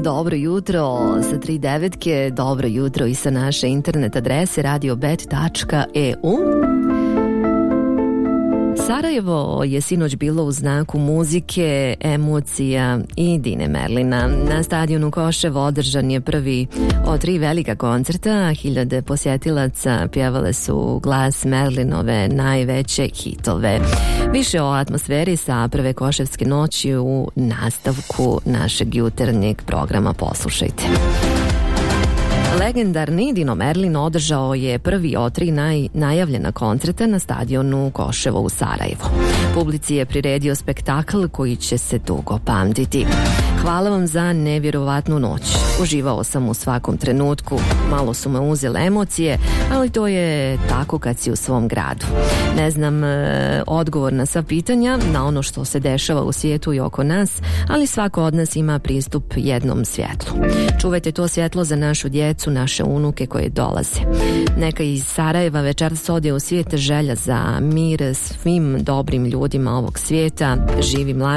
dobro jutro sa 3 devetke, dobro jutro i sa naše internet adrese radiobet.eu. Sarajevo je sinoć bilo u znaku muzike, emocija i Dine Merlina. Na stadionu Koševo održan je prvi od 3 velika koncerta. Hiljade posjetilaca pjevale su glas Merlinove najveće hitove. Više o atmosferi sa prve Koševske noći u nastavku našeg jutarnjeg programa poslušajte. Legendarni Dino Merlin održao je prvi od 3 najavljena koncerta na stadionu Koševo u Sarajevu. Publici je priredio spektakl koji će se dugo pamtiti. Hvala vam za nevjerovatnu noć. Uživao sam u svakom trenutku. Malo su me uzele emocije, ali to je tako kad si u svom gradu. Ne znam odgovor na sva pitanja, na ono što se dešava u svijetu i oko nas, ali svako od nas ima pristup jednom svjetlu. Čuvajte to svjetlo za našu djecu, naše unuke koje dolaze. Neka iz Sarajeva večeras ode u svijet želja za mir svim dobrim ljudima ovog svijeta. Živi mladi.